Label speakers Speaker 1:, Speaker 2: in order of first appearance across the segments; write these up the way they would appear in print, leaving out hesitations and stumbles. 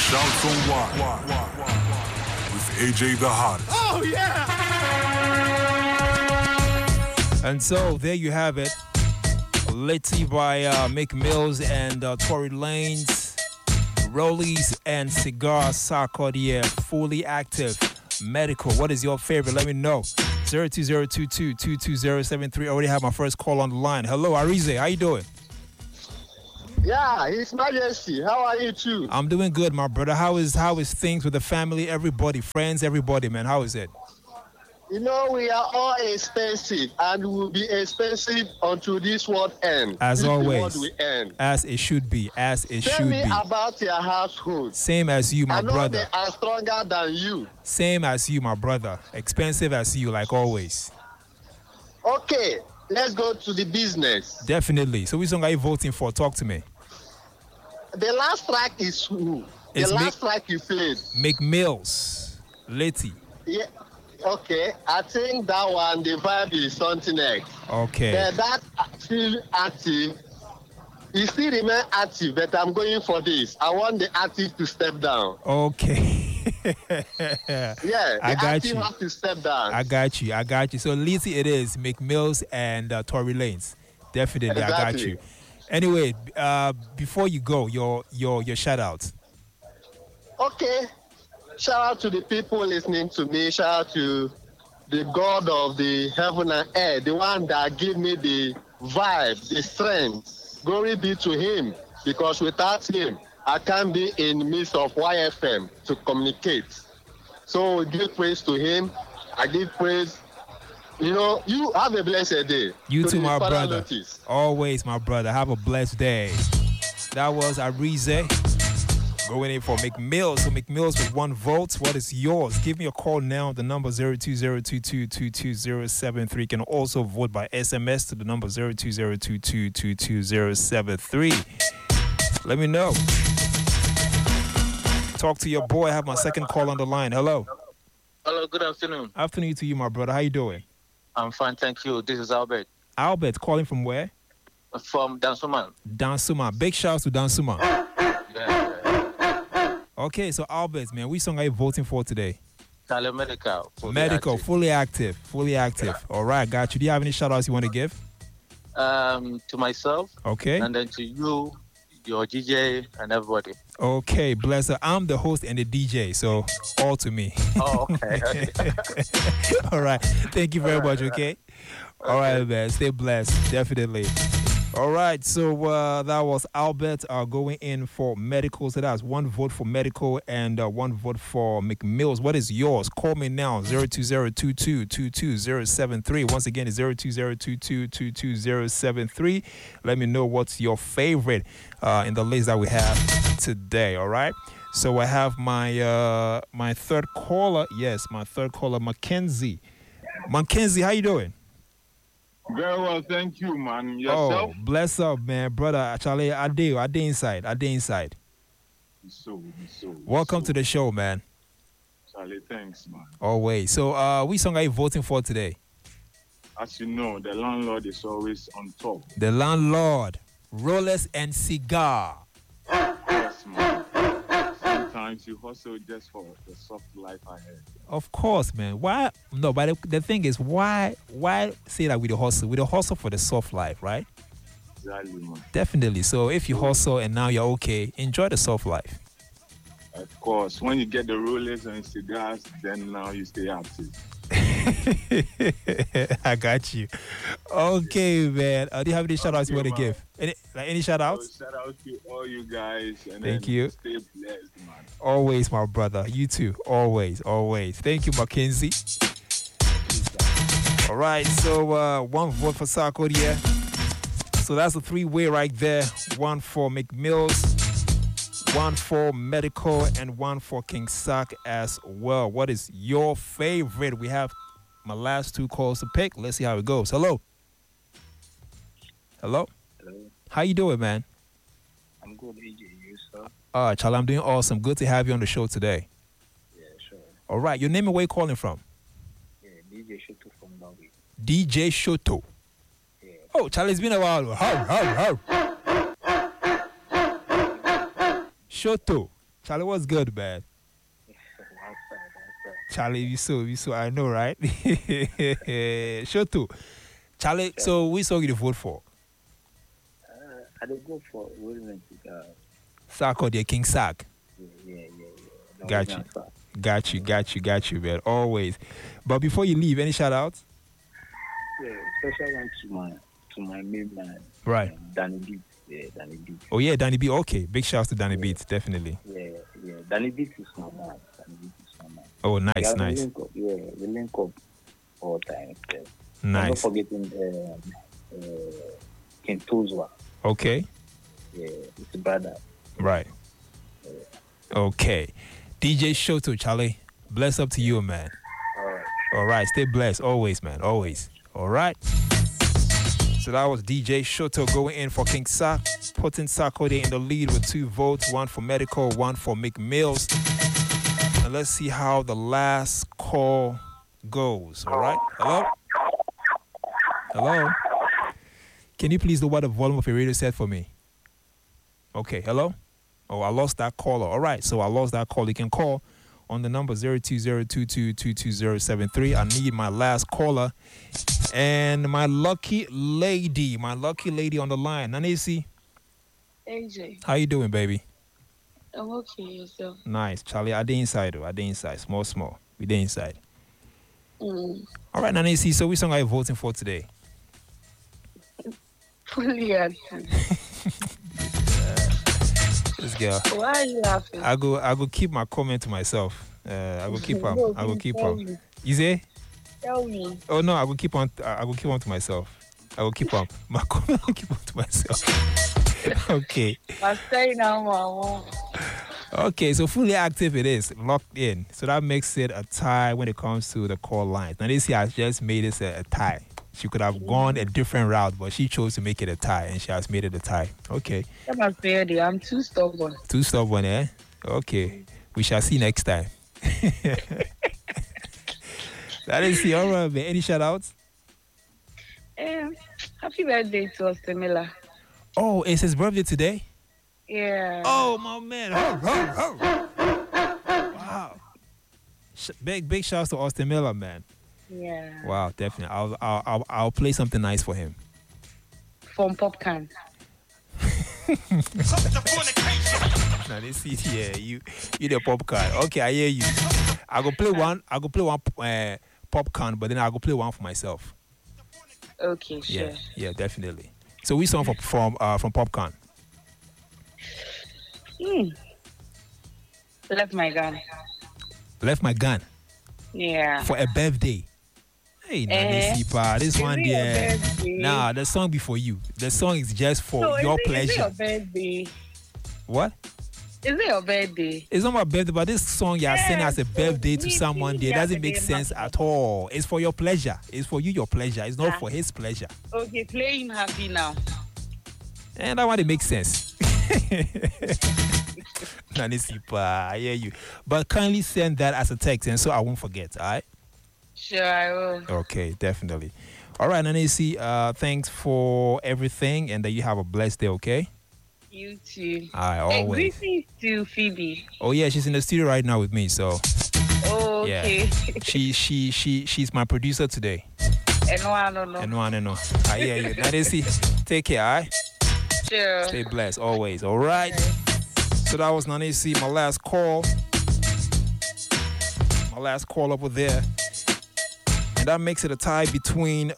Speaker 1: Shouts on Why with AJ the Hottest.
Speaker 2: Oh, yeah!
Speaker 3: And so there you have it. Litty by Mick Mills and Tory Lanez. Rollies and Cigar Sarkodie, fully active. Medical. What is your favorite? Let me know. 02022220773. I already have my first call on the line. Hello, Arize. How you doing?
Speaker 4: Yeah, His Majesty. How are you too?
Speaker 3: I'm doing good, my brother. How is things with the family, everybody, friends, everybody, man? How is it?
Speaker 4: You know, we are all expensive and we will be expensive until this world ends.
Speaker 3: As always.
Speaker 4: We end.
Speaker 3: As it should be. As it
Speaker 4: Tell
Speaker 3: should
Speaker 4: me
Speaker 3: be.
Speaker 4: about your household.
Speaker 3: Same as you, my
Speaker 4: I know
Speaker 3: brother.
Speaker 4: they are stronger than you.
Speaker 3: Same as you, my brother. Expensive as you, like always.
Speaker 4: Okay, let's go to the business.
Speaker 3: Definitely. So which song are you voting for? Talk to me.
Speaker 4: The last track is who?
Speaker 3: It's
Speaker 4: the last track you played.
Speaker 3: Mick Mills. Litty.
Speaker 4: Yeah. Okay, I think that one, the vibe is something else.
Speaker 3: Okay.
Speaker 4: That still active. He still remain active, but I'm going for this. I want the active to step down.
Speaker 3: Okay.
Speaker 4: Yeah,
Speaker 3: I
Speaker 4: the
Speaker 3: got
Speaker 4: active
Speaker 3: you.
Speaker 4: have to step down.
Speaker 3: I got you. So Litty it is. Mick Mills and Tory Lanez. Definitely, I got
Speaker 4: Exactly.
Speaker 3: you. Anyway, before you go, your shout outs.
Speaker 4: Okay. Shout out to the people listening to me. Shout out to the God of the heaven and earth, the one that give me the vibe, the strength. Glory be to him, because without him, I can't be in the midst of YFM to communicate. So give praise to him. I give praise. You know, you have a blessed day.
Speaker 3: You
Speaker 4: To
Speaker 3: too,
Speaker 4: the
Speaker 3: my
Speaker 4: Father
Speaker 3: brother.
Speaker 4: Notice.
Speaker 3: Always, my brother. Have a blessed day. That was Arize going in for McMills. So McMills with 1 vote. What is yours? Give me a call now. The number 02022222073. You can also vote by SMS to the number 02022222073. Let me know. Talk to your boy. I have my second call on the line. Hello.
Speaker 5: Hello, good afternoon.
Speaker 3: Afternoon to you, my brother. How you doing?
Speaker 5: I'm fine, thank you. This is Albert
Speaker 3: Albert calling from where?
Speaker 5: from Dansuman.
Speaker 3: Dansuma. Big shouts to Dansuma.
Speaker 5: Yeah.
Speaker 3: Okay, so Albert, man, which song are you voting for today?
Speaker 5: Tele Medical.
Speaker 3: Medical, fully active. All right, got you. Do you have any shout outs you want to give?
Speaker 5: To myself,
Speaker 3: Okay.
Speaker 5: and then to you, your DJ, and everybody.
Speaker 3: Okay, bless her. I'm the host and the DJ, so all to me.
Speaker 5: Oh, okay.
Speaker 3: All right. Thank you very much, okay? All right, man. Stay blessed. Definitely. All right. So that was Albert going in for medical. So that's 1 vote for medical and 1 vote for McMills. What is yours? Call me now. 02022222073. Once again, it's 02022222073. Let me know what's your favorite in the list that we have today. All right. So I have my my third caller. Yes, my third caller, Mackenzie. Mackenzie, how you doing?
Speaker 6: Very well, thank you, man. Yourself?
Speaker 3: Oh, bless up, man, brother. Charlie, I did inside.
Speaker 6: So.
Speaker 3: Welcome to the show, man.
Speaker 6: Charlie, thanks, man.
Speaker 3: Always. So, which song are you voting for today?
Speaker 6: As you know, the landlord is always on top.
Speaker 3: The Landlord, Rollers and Cigar.
Speaker 6: Yes, man. Sometimes you hustle just for the soft life ahead.
Speaker 3: Of course, man. Why? No, but the thing is, why say that with the hustle? With the hustle for the soft life, right?
Speaker 6: Exactly, man.
Speaker 3: Definitely. So if you hustle and now you're okay, enjoy the soft life.
Speaker 6: Of course, when you get the rollers and cigars, then now you stay active.
Speaker 3: I got you. Okay, man. Do you have any shout outs you want to give? Any shout outs?
Speaker 6: So shout out to all you guys. And
Speaker 3: Thank
Speaker 6: then
Speaker 3: you.
Speaker 6: Stay blessed, man.
Speaker 3: Always, my brother. You too. Always. Thank you, Mackenzie. All right. So 1 vote for Sarkodie. So that's a 3-way right there. 1 for McMills, 1 for Medical, and 1 for King Sark as well. What is your favorite? We have my last 2 calls to pick. Let's see how it goes. Hello.
Speaker 7: Hello.
Speaker 3: How you doing, man?
Speaker 7: I'm good, AJ. You, sir?
Speaker 3: Charlie, I'm doing awesome. Good to have you on the show today.
Speaker 7: Yeah, sure.
Speaker 3: All right. Your name and where you calling from?
Speaker 7: Yeah, DJ Shoto from Norway.
Speaker 3: DJ Shoto.
Speaker 7: Yeah.
Speaker 3: Oh, Charlie, it's been a while. How? Shoto. Charlie, what's good, man? Charlie, you so, I know, right? Sure too. Charlie, so which song you to vote for?
Speaker 7: I don't go for women.
Speaker 3: Sack or the King Sack?
Speaker 7: Yeah. No,
Speaker 3: Got
Speaker 7: we
Speaker 3: you.
Speaker 7: don't start.
Speaker 3: Got you, man. Always. But before you leave, any shout outs?
Speaker 7: Yeah, special one to my main man.
Speaker 3: Right.
Speaker 7: Danny Beat. Yeah, Danny Beat.
Speaker 3: Oh, yeah, Danny Beat. Okay. Big shouts to Danny Beat, definitely.
Speaker 7: Yeah. Danny Beat is my man.
Speaker 3: Oh, nice,
Speaker 7: Yeah,
Speaker 3: nice.
Speaker 7: We link up all time. Yeah.
Speaker 3: Nice.
Speaker 7: Not forgetting King Tozwa.
Speaker 3: Okay.
Speaker 7: Yeah, it's a brother.
Speaker 3: Right. Okay. DJ Shoto, Charlie. Bless up to you, man. All right. Stay blessed. Always, man. Always. All right. So that was DJ Shoto going in for King Sack, putting Sarkodie in the lead with 2 votes, 1 for Medical, 1 for McMills. And let's see how the last call goes. All right. Hello? Can you please lower the volume of your radio set for me? Okay, hello? Oh, I lost that caller. All right, so I lost that call. You can call on the number 02022222073. I need my last caller. And my lucky lady on the line. Nanesi.
Speaker 2: AJ,
Speaker 3: How you doing, baby?
Speaker 2: I'm okay, yourself.
Speaker 3: Nice. Charlie, I did inside though. Small. We did inside. All right, Nanesi, so which song are you voting for today?
Speaker 2: Fully active.
Speaker 3: This girl.
Speaker 2: Why are you laughing?
Speaker 3: I go keep my comment to myself. I go keep on.
Speaker 2: No,
Speaker 3: I go
Speaker 2: please
Speaker 3: keep
Speaker 2: tell
Speaker 3: on.
Speaker 2: me.
Speaker 3: You say?
Speaker 2: Tell me.
Speaker 3: Oh no, I will keep on. I will keep on to myself. I will keep on. My comment. I will keep on to myself. Okay.
Speaker 2: I'm saying now, Mama.
Speaker 3: Okay. So fully active it is, locked in. So that makes it a tie when it comes to the call lines. Now this year has just made it a tie. She could have gone a different route, but she chose to make it a tie, and she has made it a tie. Okay.
Speaker 2: That must be it. I'm too stubborn.
Speaker 3: Too stubborn, eh? Okay. We shall see next time. That is the all right, man. Any shout outs?
Speaker 2: Happy birthday to Austin Miller.
Speaker 3: Oh, it's his birthday today?
Speaker 2: Yeah.
Speaker 3: Oh, my man. Wow. Big shouts to Austin Miller, man.
Speaker 2: Yeah.
Speaker 3: Wow, definitely. I'll play something nice for him.
Speaker 2: From Popcorn.
Speaker 3: Now they see, yeah, you the popcorn. Okay, I hear you. I go play one popcorn, but then I go play one for myself.
Speaker 2: Okay, sure.
Speaker 3: Yeah, definitely. So we song from Popcorn.
Speaker 2: Left my gun.
Speaker 3: Left my gun
Speaker 2: Yeah.
Speaker 3: for a birthday. Hey, this one there. Nah, the song be for you. The song is just for your pleasure.
Speaker 2: Is it your birthday?
Speaker 3: What?
Speaker 2: Is it your birthday?
Speaker 3: It's not my birthday, but this song you're saying as a birthday to someone there doesn't make sense at all. It's for your pleasure. It's for you, your pleasure. It's not for his pleasure.
Speaker 2: Okay, play him happy now.
Speaker 3: And that one, it makes sense. I hear you. But kindly send that as a text, and so I won't forget, all right?
Speaker 2: Sure, I will.
Speaker 3: Okay, definitely. All right, Nanesi, thanks for everything, and that you have a blessed day, okay?
Speaker 2: You too.
Speaker 3: All right, always.
Speaker 2: Greetings to Phoebe.
Speaker 3: Oh, yeah, she's in the studio right now with me, so.
Speaker 2: Oh, okay.
Speaker 3: Yeah. She's my producer today.
Speaker 2: And no.
Speaker 3: I hear you. Nanesi, take care, all right?
Speaker 2: Sure.
Speaker 3: Stay blessed, always, all right? So that was Nanesi, my last call. My last call over there. And that makes it a tie between...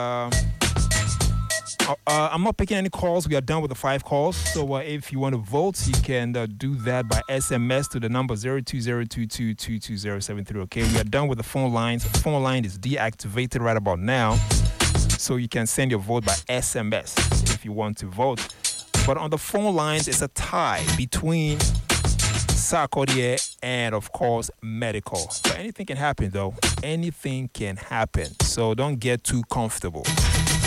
Speaker 3: I'm not picking any calls. We are done with the 5 calls. So if you want to vote, you can do that by SMS to the number 02022222073. Okay, we are done with the phone lines. The phone line is deactivated right about now. So you can send your vote by SMS if you want to vote. But on the phone lines, it's a tie between Sarkodie and, of course, Medical. But anything can happen, though. Anything can happen. So don't get too comfortable.